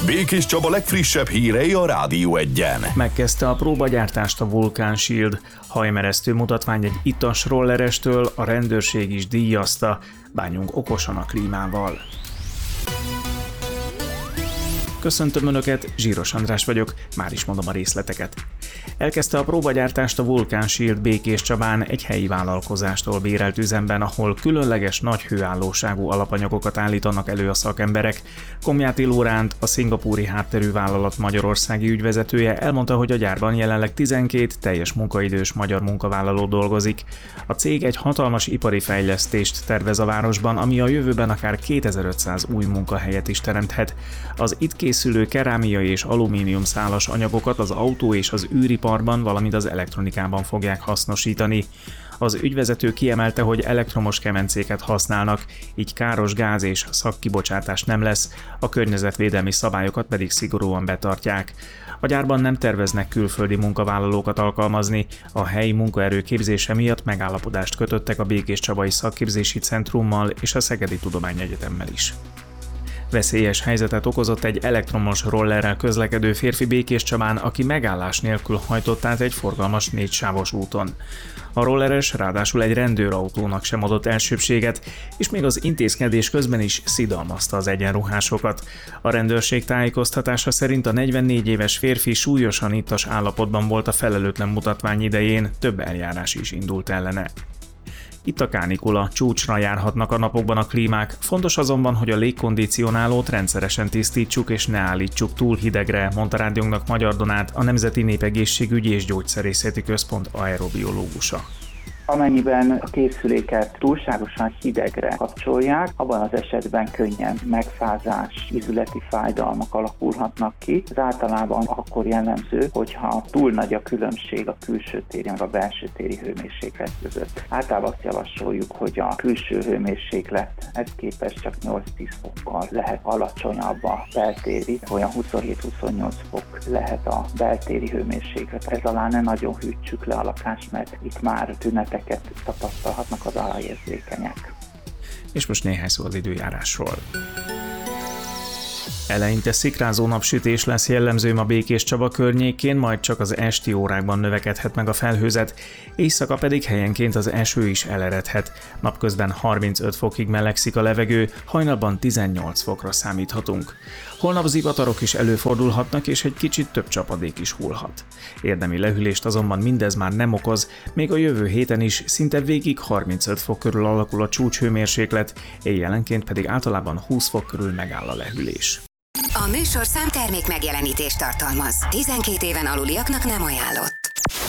Békés Csaba legfrissebb hírei a Rádió Egyen. Megkezdte a próbagyártást a Vulcan Shield. Hajmeresztő mutatvány egy itas rollerestől, a rendőrség is díjazta. Bánjunk okosan a klímával. Köszöntöm Önöket, Zsíros András vagyok, már is mondom a részleteket. Elkezdte a próbagyártást a Vulcan Shield Békés Csabán egy helyi vállalkozástól bérelt üzemben, ahol különleges nagy hőállóságú alapanyagokat állítanak elő a szakemberek. Komjáti Lóránt, a szingapúri hátterű vállalat magyarországi ügyvezetője elmondta, hogy a gyárban jelenleg 12 teljes munkaidős magyar munkavállaló dolgozik. A cég egy hatalmas ipari fejlesztést tervez a városban, ami a jövőben akár 2500 új munkahelyet is teremthet. Az itt készülő kerámiai és alumínium szálas anyagokat az autó és az űriparban, valamint az elektronikában fogják hasznosítani. Az ügyvezető kiemelte, hogy elektromos kemencéket használnak, így káros gáz és szagkibocsátás nem lesz, a környezetvédelmi szabályokat pedig szigorúan betartják. A gyárban nem terveznek külföldi munkavállalókat alkalmazni, a helyi munkaerő képzése miatt megállapodást kötöttek a Békéscsabai Szakképzési Centrummal és a Szegedi Tudományegyetemmel is. Veszélyes helyzetet okozott egy elektromos rollerrel közlekedő férfi Békéscsabán, aki megállás nélkül hajtott át egy forgalmas 4-sávos úton. A rolleres ráadásul egy rendőrautónak sem adott elsőbbséget, és még az intézkedés közben is szidalmazta az egyenruhásokat. A rendőrség tájékoztatása szerint a 44 éves férfi súlyosan ittas állapotban volt a felelőtlen mutatvány idején, több eljárás is indult ellene. Itt a kánikula, csúcsra járhatnak a napokban a klímák, fontos azonban, hogy a légkondicionálót rendszeresen tisztítsuk és ne állítsuk túl hidegre, mondta rádiónknak Magyar Donát, a Nemzeti Népegészségügyi és Gyógyszerészeti Központ aerobiológusa. Amennyiben a készüléket túlságosan hidegre kapcsolják, abban az esetben könnyen megfázás, ízületi fájdalmak alakulhatnak ki. Ez általában akkor jellemző, hogyha túl nagy a különbség a külső téri meg a belső téri hőmérséklet között. Általában azt javasoljuk, hogy a külső hőmérséklethez képest csak 8-10 fokkal lehet alacsonyabb a beltéri, olyan 27-28 fok lehet a beltéri hőmérséklet. Ez alá ne nagyon hűtsük le a lakást, mert itt már tüneteket tapasztalhatnak az alajérzékenyek. És most néhány szó az időjárásról. Eleinte szikrázó napsütés lesz jellemző ma Békéscsaba környékén, majd csak az esti órákban növekedhet meg a felhőzet, éjszaka pedig helyenként az eső is eleredhet. Napközben 35 fokig melegszik a levegő, hajnalban 18 fokra számíthatunk. Holnap zivatarok is előfordulhatnak, és egy kicsit több csapadék is hullhat. Érdemi lehűlést azonban mindez már nem okoz, még a jövő héten is szinte végig 35 fok körül alakul a csúcshőmérséklet, éjjelenként pedig általában 20 fok körül megáll a lehűlés. A műsorszám termék megjelenítést tartalmaz. 12 éven aluliaknak nem ajánlott.